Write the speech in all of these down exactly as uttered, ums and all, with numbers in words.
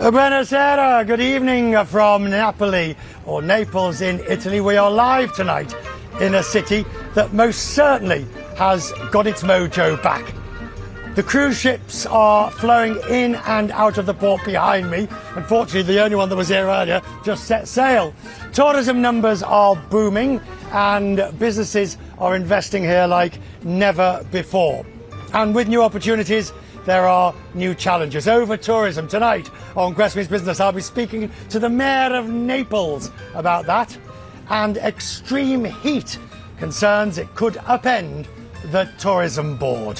Buonasera, good evening from Napoli, or Naples in Italy. We are live tonight in a city that most certainly has got its mojo back. The cruise ships are flowing in and out of the port behind me. Unfortunately, the only one that was here earlier just set sail. Tourism numbers are booming and businesses are investing here like never before. And with new opportunities, there are new challenges. Over tourism tonight on Cressway's Business, I'll be speaking to the Mayor of Naples about that. And extreme heat concerns it could upend the tourism board.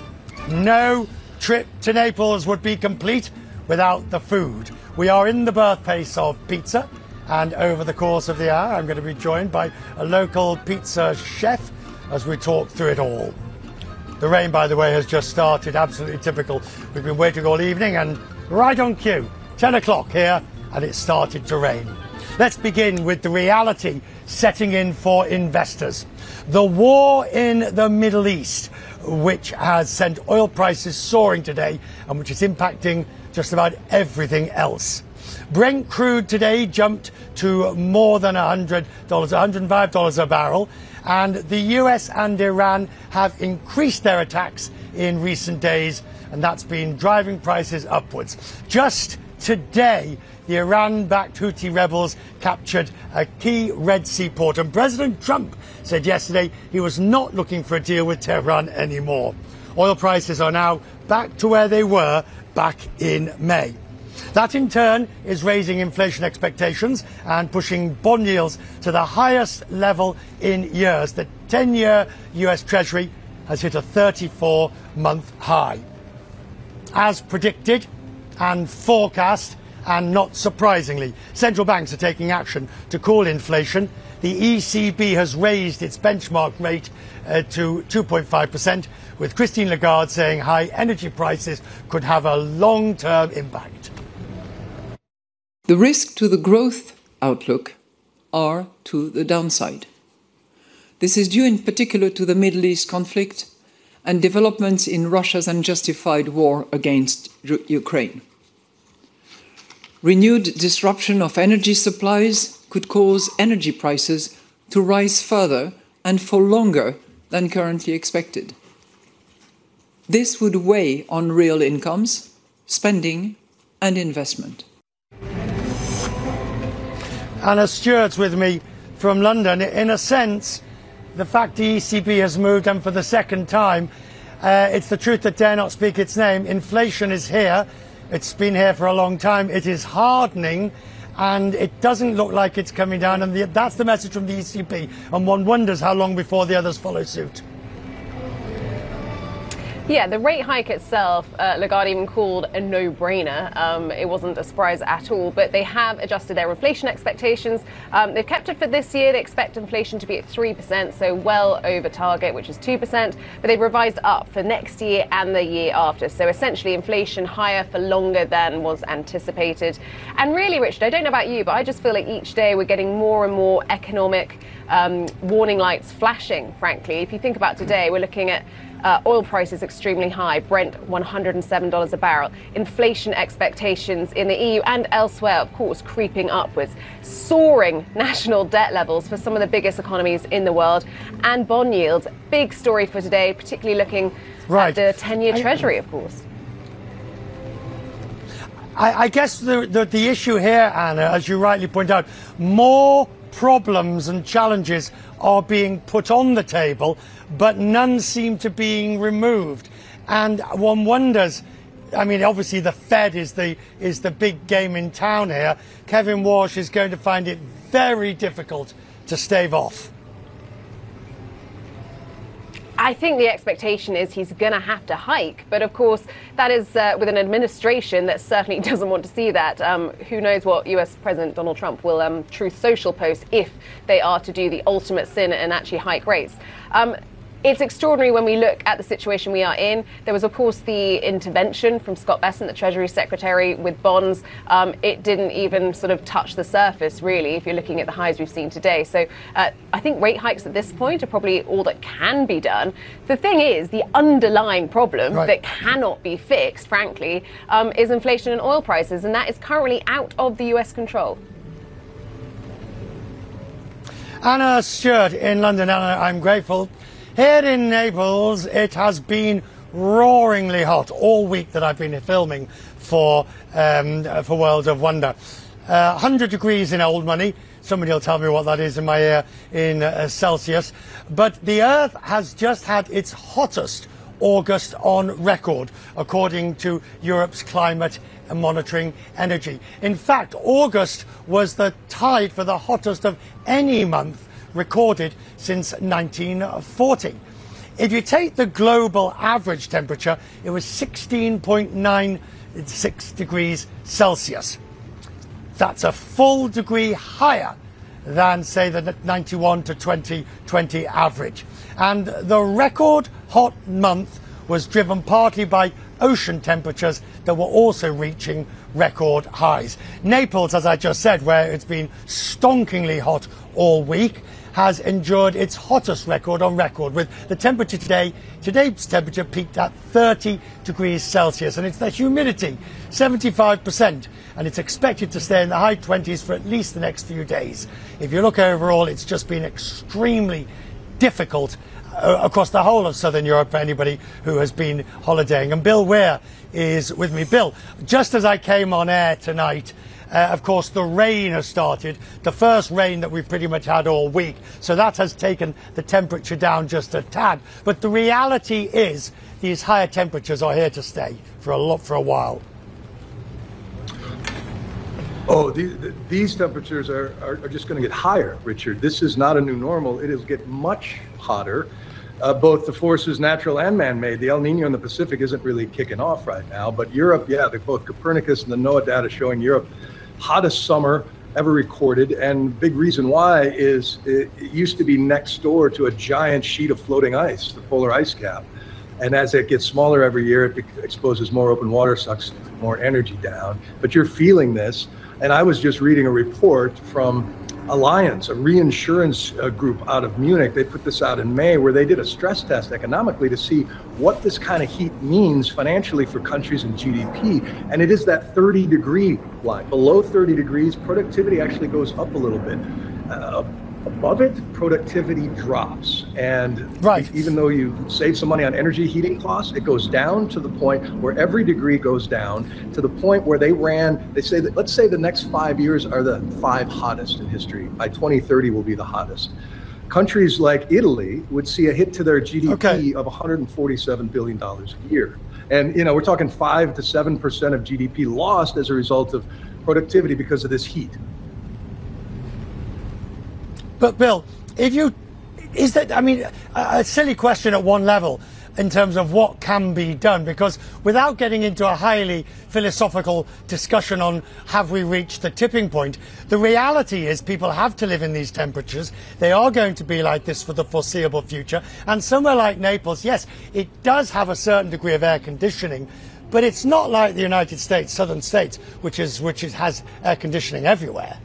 No trip to Naples would be complete without the food. We are in the birthplace of pizza, and over the course of the hour I'm going to be joined by a local pizza chef as we talk through it all. The rain, by the way, has just started, absolutely typical. We've been waiting all evening and right on cue, ten o'clock here, and it started to rain. Let's begin with the reality setting in for investors. The war in the Middle East, which has sent oil prices soaring today and which is impacting just about everything else. Brent crude today jumped to more than one hundred dollars, one hundred five dollars a barrel, and the U S and Iran have increased their attacks in recent days, and that's been driving prices upwards. Just today, the Iran-backed Houthi rebels captured a key Red Sea port, and President Trump said yesterday he was not looking for a deal with Tehran anymore. Oil prices are now back to where they were back in May. That in turn is raising inflation expectations and pushing bond yields to the highest level in years. The ten-year U S Treasury has hit a thirty-four month high. As predicted and forecast, and not surprisingly, central banks are taking action to cool inflation. The E C B has raised its benchmark rate uh, to two point five percent, with Christine Lagarde saying high energy prices could have a long-term impact. The risk to the growth outlook are to the downside. This is due in particular to the Middle East conflict and developments in Russia's unjustified war against Ukraine. Renewed disruption of energy supplies could cause energy prices to rise further and for longer than currently expected. This would weigh on real incomes, spending, and investment. Anna Stewart's with me from London. In a sense, the fact the E C B has moved, and for the second time, uh, it's the truth that dare not speak its name. Inflation is here. It's been here for a long time. It is hardening, and it doesn't look like it's coming down. And the, that's the message from the E C B. And one wonders how long before the others follow suit. Yeah, the rate hike itself, uh, Lagarde even called a no-brainer. Um, it wasn't a surprise at all, but they have adjusted their inflation expectations. Um, they've kept it for this year. They expect inflation to be at three percent, so well over target, which is two percent. But they've revised up for next year and the year after. So essentially inflation higher for longer than was anticipated. And really, Richard, I don't know about you, but I just feel like each day we're getting more and more economic um, warning lights flashing, frankly. If you think about today, we're looking at Uh, oil prices extremely high, Brent one hundred seven dollars a barrel. Inflation expectations in the E U and elsewhere, of course, creeping upwards. Soaring national debt levels for some of the biggest economies in the world. And bond yields, big story for today, particularly looking right. at the ten-year Treasury, of course. I, I guess the, the, the issue here, Anna, as you rightly point out, more problems and challenges are being put on the table, but none seem to be being removed. And one wonders, I mean, obviously the Fed is the is the big game in town here. Kevin Walsh is going to find it very difficult to stave off. I think the expectation is he's going to have to hike. But of course, that is uh, with an administration that certainly doesn't want to see that. Um, who knows what U S President Donald Trump will um, Truth Social post if they are to do the ultimate sin and actually hike rates. Um, it's extraordinary when we look at the situation we are in. There was, of course, the intervention from Scott Bessent, the Treasury Secretary, with bonds. Um, it didn't even sort of touch the surface, really, if you're looking at the highs we've seen today. So uh, I think rate hikes at this point are probably all that can be done. The thing is, the underlying problem right. that cannot be fixed, frankly, um, is inflation and oil prices, and that is currently out of the U S control. Anna Stewart in London. Anna, I'm grateful. Here in Naples, it has been roaringly hot all week that I've been filming for um, for World of Wonder. Uh, one hundred degrees in old money. Somebody will tell me what that is in my ear in uh, Celsius. But the Earth has just had its hottest August on record, according to Europe's Climate Monitoring Energy. In fact, August was the tied for the hottest of any month recorded since nineteen forty. If you take the global average temperature, it was sixteen point nine six degrees Celsius. That's a full degree higher than, say, the ninety-one to twenty twenty average. And the record hot month was driven partly by ocean temperatures that were also reaching record highs. Naples, as I just said, where it's been stonkingly hot all week, has endured its hottest record on record, with the temperature today, today's temperature peaked at thirty degrees Celsius, and it's the humidity, seventy-five percent, and it's expected to stay in the high twenties for at least the next few days. If you look overall, it's just been extremely difficult uh, across the whole of Southern Europe for anybody who has been holidaying. And Bill Weir is with me. Bill, just as I came on air tonight, Uh, of course, the rain has started, the first rain that we've pretty much had all week. So that has taken the temperature down just a tad. But the reality is these higher temperatures are here to stay for a lot, for a while. Oh, these, these temperatures are, are, are just going to get higher, Richard. This is not a new normal. It will get much hotter. Uh, both the forces, natural and man-made. The El Nino in the Pacific isn't really kicking off right now. But Europe, yeah, the, both Copernicus and the NOAA data showing Europe hottest summer ever recorded, and big reason why is it, it used to be next door to a giant sheet of floating ice, the polar ice cap, and as it gets smaller every year, it exposes more open water, sucks more energy down. But you're feeling this, and I was just reading a report from Allianz, a reinsurance uh, group out of Munich. They put this out in May, where they did a stress test economically to see what this kind of heat means financially for countries and G D P. And it is that thirty degree line. Below thirty degrees, productivity actually goes up a little bit. Uh, above it, productivity drops. And right. even though you save some money on energy heating costs, it goes down to the point where every degree goes down to the point where they ran, they say that, let's say the next five years are the five hottest in history. By twenty thirty will be the hottest. Countries like Italy would see a hit to their G D P okay. of one hundred forty-seven billion dollars a year. And, you know, we're talking five to seven percent of G D P lost as a result of productivity because of this heat. But Bill, if you, is that, I mean, a, a silly question at one level in terms of what can be done, because without getting into a highly philosophical discussion on have we reached the tipping point, the reality is people have to live in these temperatures. They are going to be like this for the foreseeable future. And somewhere like Naples, yes, it does have a certain degree of air conditioning, but it's not like the United States, southern states, which is which is, has air conditioning everywhere.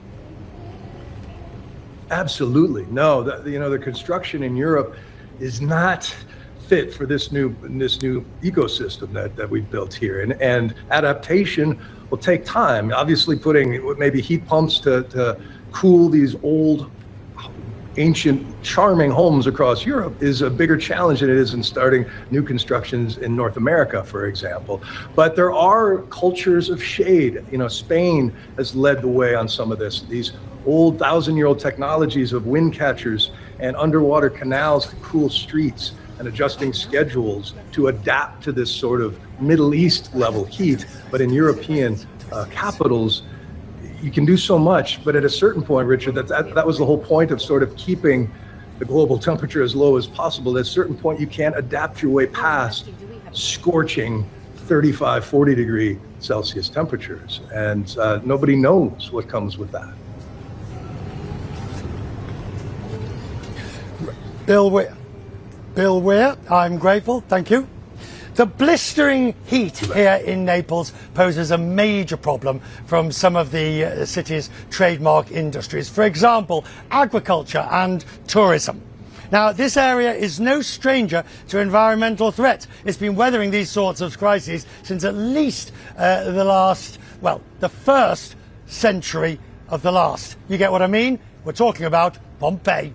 Absolutely. No, the, you know, the construction in Europe is not fit for this new this new ecosystem that, that we've built here. And, and adaptation will take time. Obviously, putting maybe heat pumps to, to cool these old, ancient, charming homes across Europe is a bigger challenge than it is in starting new constructions in North America, for example. But there are cultures of shade. You know, Spain has led the way on some of this. These old thousand-year-old technologies of wind catchers and underwater canals to cool streets and adjusting schedules to adapt to this sort of Middle East level heat. But in European uh, capitals, you can do so much. But at a certain point, Richard, that, that that was the whole point of sort of keeping the global temperature as low as possible. At a certain point, you can't adapt your way past scorching thirty-five, forty degree Celsius temperatures. And uh, nobody knows what comes with that. Bill Weir. Bill Weir, I'm grateful, thank you. The blistering heat here in Naples poses a major problem from some of the uh, city's trademark industries. For example, agriculture and tourism. Now, this area is no stranger to environmental threats. It's been weathering these sorts of crises since at least uh, the last, well, the first century of the last. You get what I mean? We're talking about Pompeii.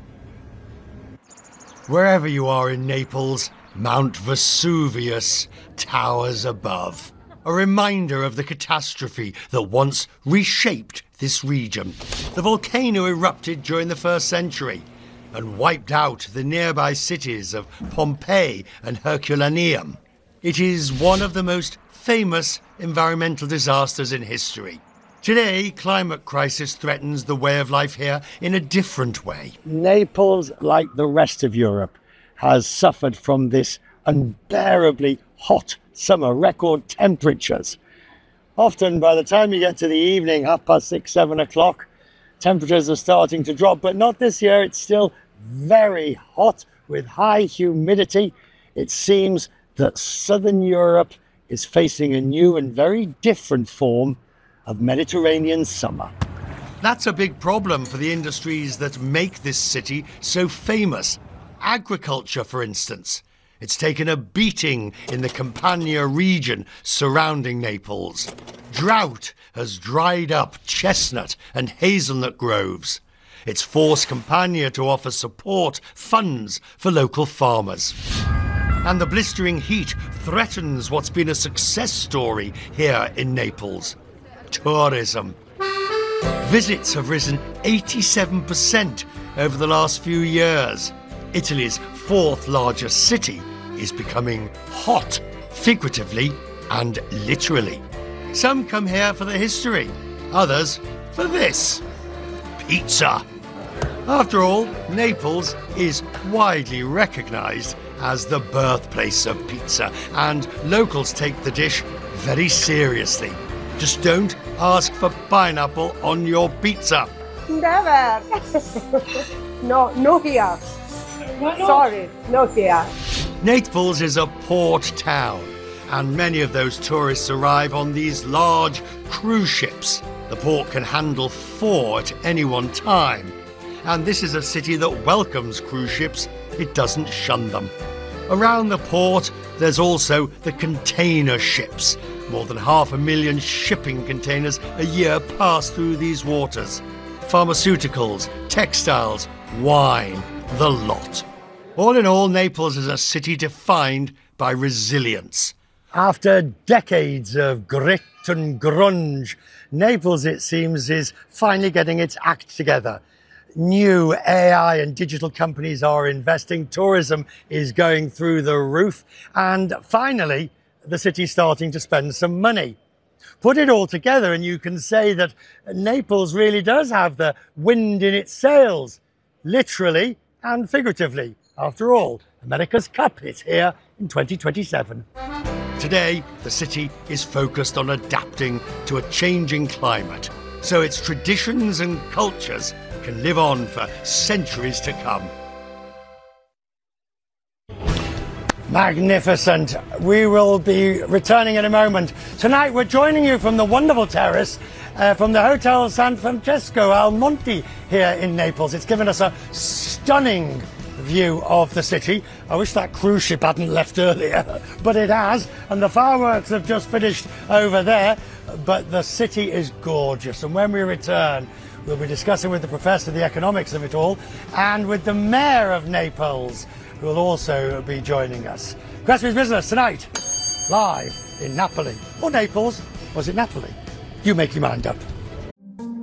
Wherever you are in Naples, Mount Vesuvius towers above. A reminder of the catastrophe that once reshaped this region. The volcano erupted during the first century and wiped out the nearby cities of Pompeii and Herculaneum. It is one of the most famous environmental disasters in history. Today, climate crisis threatens the way of life here in a different way. Naples, like the rest of Europe, has suffered from this unbearably hot summer, record temperatures. Often by the time you get to the evening, half past six, seven o'clock, temperatures are starting to drop, but not this year. It's still very hot with high humidity. It seems that Southern Europe is facing a new and very different form of Mediterranean summer. That's a big problem for the industries that make this city so famous. Agriculture, for instance. It's taken a beating in the Campania region surrounding Naples. Drought has dried up chestnut and hazelnut groves. It's forced Campania to offer support funds for local farmers. And the blistering heat threatens what's been a success story here in Naples: tourism. Visits have risen eighty-seven percent over the last few years. Italy's fourth largest city is becoming hot, figuratively and literally. Some come here for the history, others for this: pizza. After all, Naples is widely recognised as the birthplace of pizza, and locals take the dish very seriously. Just don't ask for pineapple on your pizza. Never. no, no here. Sorry, no here. Naples is a port town, and many of those tourists arrive on these large cruise ships. The port can handle four at any one time, and this is a city that welcomes cruise ships. It doesn't shun them. Around the port, there's also the container ships. More than half a million shipping containers a year pass through these waters. Pharmaceuticals, textiles, wine, the lot. All in all, Naples is a city defined by resilience. After decades of grit and grunge, Naples, it seems, is finally getting its act together. New A I and digital companies are investing, tourism is going through the roof, and finally, the city's starting to spend some money. Put it all together and you can say that Naples really does have the wind in its sails, literally and figuratively. After all, America's Cup is here in twenty twenty-seven. Today, the city is focused on adapting to a changing climate, so its traditions and cultures can live on for centuries to come. Magnificent. We will be returning in a moment. Tonight we're joining you from the wonderful terrace uh, from the Hotel San Francesco Al Monte here in Naples. It's given us a stunning view of the city. I wish that cruise ship hadn't left earlier, but it has, and the fireworks have just finished over there. But the city is gorgeous, and when we return, we'll be discussing with the professor the economics of it all, and with the mayor of Naples, who will also be joining us. Cresswell's Business tonight, live in Napoli. Or Naples. Was it Napoli? You make your mind up.